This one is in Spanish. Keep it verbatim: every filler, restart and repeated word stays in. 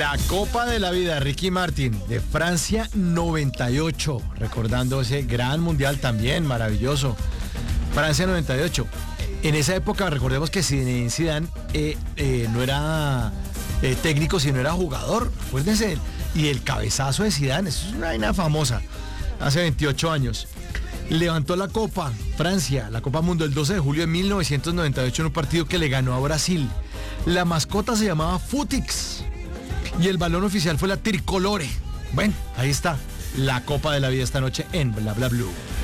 La Copa de la Vida, Ricky Martin, de Francia noventa y ocho, recordando ese gran mundial también, maravilloso. Francia noventa y ocho. En esa época, recordemos que Zinedine Zidane eh, eh, no era eh, técnico, sino era jugador, acuérdense. Y el cabezazo de Zidane, eso es una vaina famosa, hace veintiocho años. Levantó la Copa Francia, la Copa Mundo, el doce de julio de mil novecientos noventa y ocho en un partido que le ganó a Brasil. La mascota se llamaba Futix y el balón oficial fue la tricolore. Bueno, ahí está la Copa de la Vida esta noche en Bla Bla Blue.